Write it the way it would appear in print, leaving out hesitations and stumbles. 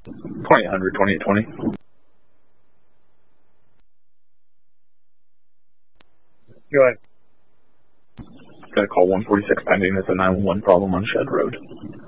2800, 2820. Go ahead. Got a call 146 pending. It's a 911 problem on Shed Road.